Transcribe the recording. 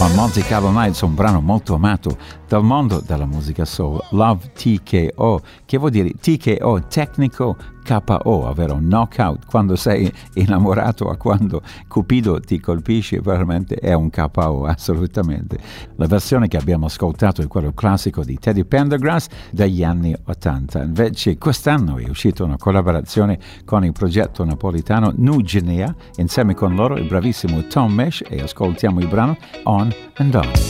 On Monte Carlo Nights, un brano molto amato dal mondo della musica soul, Love TKO, che vuol dire TKO, tecnico KO, ovvero knockout. Quando sei innamorato o quando Cupido ti colpisce, veramente è un KO, assolutamente. La versione che abbiamo ascoltato è quello classico di Teddy Pendergrass degli anni 80. Invece quest'anno è uscita una collaborazione con il progetto napoletano Nugenea, insieme con loro il bravissimo Tom Mesh, e ascoltiamo il brano On and On.